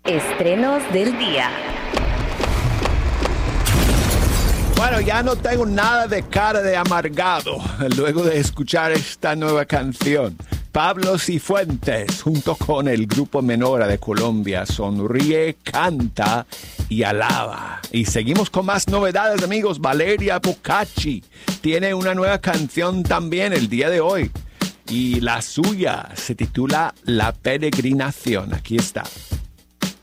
Estrenos del día. Bueno, ya no tengo nada de cara de amargado luego de escuchar esta nueva canción. Pablo Cifuentes, junto con el Grupo Menora de Colombia, sonríe, canta y alaba. Y seguimos con más novedades, amigos. Valeria Bocacci tiene una nueva canción también el día de hoy. Y la suya se titula La Peregrinación. Aquí está.